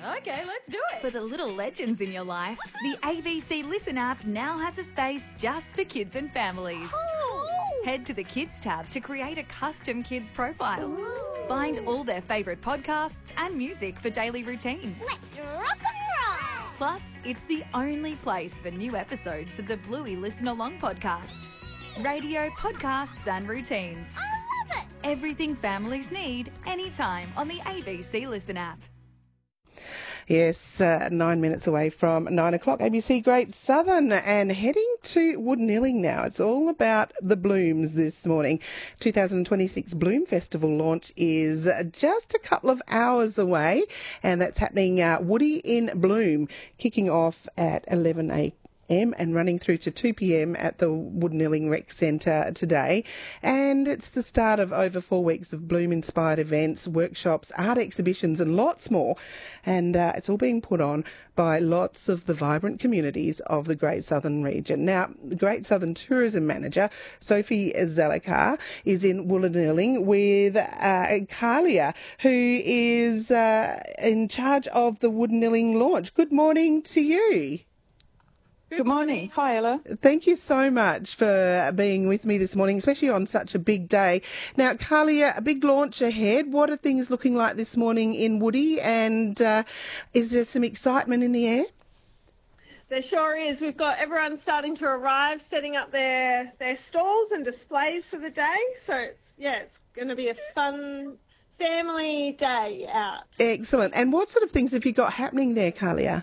Okay, let's do it. For the little legends in your life, the ABC Listen app now has a space just for kids and families. Head to the Kids tab to create a custom kids profile. Find all their favourite podcasts and music for daily routines. Let's rock and roll! Plus, it's the only place for new episodes of the Bluey Listen Along podcast. Radio, podcasts and routines. I love it! Everything families need, anytime on the ABC Listen app. Yes, 9 minutes away from 9 o'clock, ABC Great Southern, and heading to Woodnilling now. It's all about the blooms this morning. 2026 Bloom Festival launch is just a couple of hours away, and that's happening Woody in Bloom, kicking off at 11 a.m. and running through to 2 p.m. at the Woodnilling Rec Centre today. And it's the start of over 4 weeks of Bloom-inspired events, workshops, art exhibitions and lots more. And it's all being put on by lots of the vibrant communities of the Great Southern region. Now, the Great Southern Tourism Manager, Sophie Zalakar, is in Woodnilling with Kalia, who is in charge of the Woodnilling launch. Good morning to you. Good morning. Hi, Ella. Thank you so much for being with me this morning, especially on such a big day. Now, Kalia, a big launch ahead. What are things looking like this morning in Woody, and is there some excitement in the air? There sure is. We've got everyone starting to arrive, setting up their stalls and displays for the day. So, it's going to be a fun family day out. Excellent. And what sort of things have you got happening there, Kalia?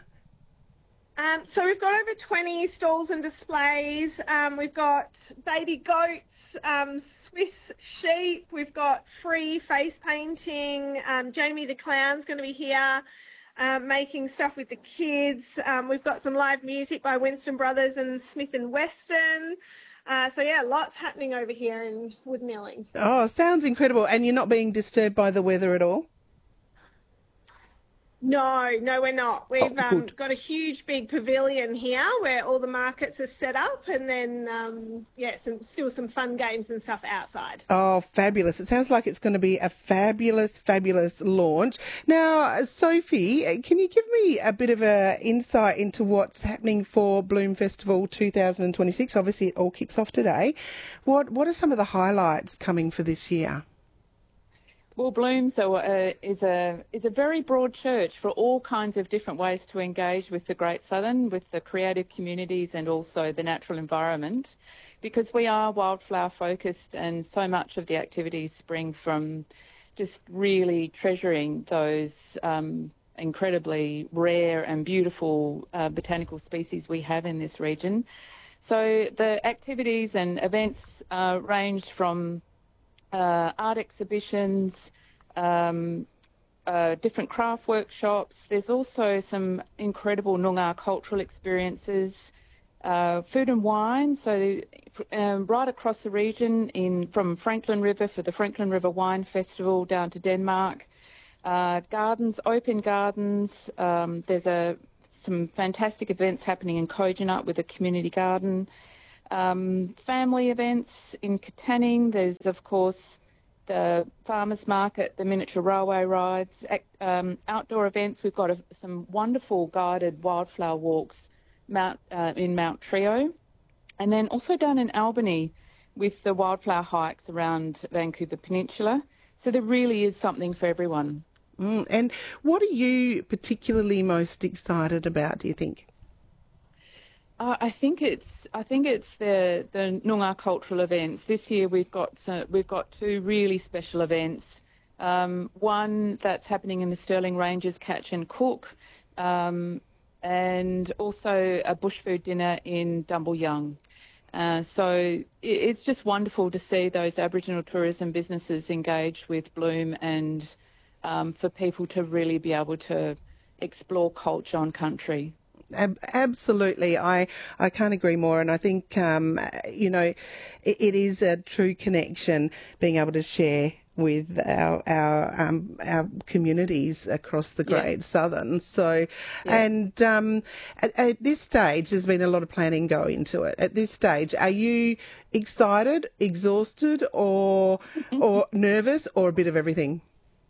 So we've got over 20 stalls and displays. We've got baby goats, Swiss sheep. We've got free face painting. Jamie the Clown's going to be here making stuff with the kids. We've got some live music by Winston Brothers and Smith and Weston. Lots happening over here in Woodnilling. Oh, sounds incredible. And you're not being disturbed by the weather at all? No, we're not. We've got a huge big pavilion here where all the markets are set up, and then, still some fun games and stuff outside. Oh, fabulous. It sounds like it's going to be a fabulous, fabulous launch. Now, Sophie, can you give me a bit of an insight into what's happening for Bloom Festival 2026? Obviously, it all kicks off today. What are some of the highlights coming for this year? Well, Bloom is a very broad church for all kinds of different ways to engage with the Great Southern, with the creative communities and also the natural environment, because we are wildflower focused, and so much of the activities spring from just really treasuring those incredibly rare and beautiful botanical species we have in this region. So the activities and events range from art exhibitions, different craft workshops. There's also some incredible Noongar cultural experiences, food and wine. So right across the region, from Franklin River for the Franklin River Wine Festival down to Denmark. Gardens, open gardens. There's some fantastic events happening in Kojonup with a community garden. Family events in Katanning. There's, of course, the farmers market, the miniature railway rides, outdoor events. We've got some wonderful guided wildflower walks in Mount Trio, and then also down in Albany with the wildflower hikes around Vancouver Peninsula. So there really is something for everyone. And what are you particularly most excited about, do you think? I think it's the Noongar cultural events. This year we've got two really special events. One that's happening in the Stirling Ranges Catch and Cook, and also a bush food dinner in Dumble-Young. So it's just wonderful to see those Aboriginal tourism businesses engage with Bloom, and for people to really be able to explore culture on country. Absolutely. I can't agree more. And I think, it is a true connection being able to share with our communities across the Great Southern. So, and at this stage, there's been a lot of planning go into it. At this stage, are you excited, exhausted, or nervous, or a bit of everything?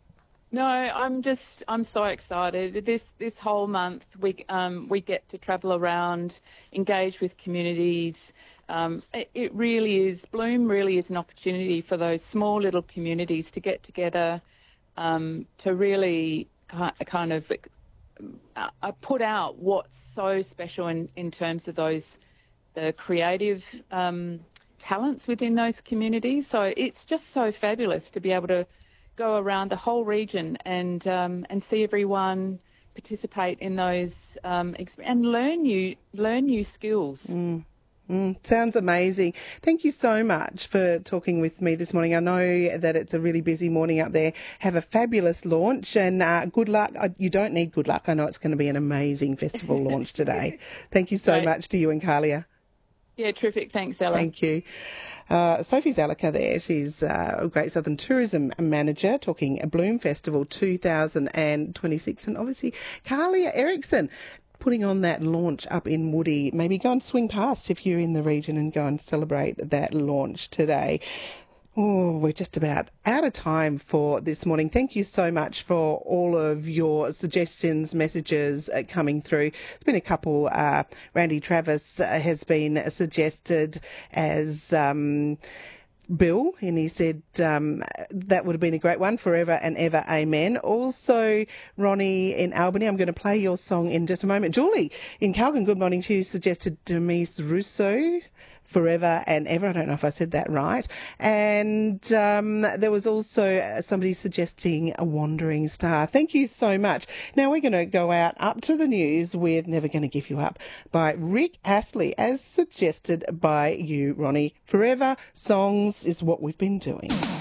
No, I'm so excited. This whole month we get to travel around, engage with communities. It really is, Bloom really is an opportunity for those small little communities to get together, to really kind of put out what's so special in terms of the creative talents within those communities. So it's just so fabulous to be able to go around the whole region and see everyone participate in those and learn new skills. Sounds amazing. Thank you so much for talking with me this morning. I know that it's a really busy morning up there. Have a fabulous launch and good luck. You don't need good luck. I know it's going to be an amazing festival launch today. Thank you so much to you and Kalia. Yeah, terrific. Thanks, Ella. Thank you. Sophie Zalika there. She's a Great Southern Tourism Manager talking Bloom Festival 2026. And obviously, Kalia Erickson putting on that launch up in Woody. Maybe go and swing past if you're in the region and go and celebrate that launch today. Oh, we're just about out of time for this morning. Thank you so much for all of your suggestions, messages coming through. There's been a couple. Randy Travis has been suggested as Bill, and he said that would have been a great one, Forever and Ever, Amen. Also, Ronnie in Albany, I'm going to play your song in just a moment. Julie in Calgon, good morning to you, suggested Demise Russo, Forever and Ever. I don't know if I said that right. And there was also somebody suggesting A Wandering Star. Thank you so much. Now we're going to go out up to the news with Never Gonna Give You Up by Rick Astley, as suggested by you, Ronnie. Forever songs is what we've been doing.